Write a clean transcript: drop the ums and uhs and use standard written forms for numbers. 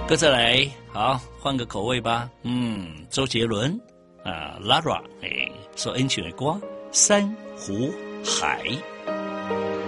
搁再来，好，换个口味吧。周杰伦啊，Lara，所演唱的歌《珊瑚海》。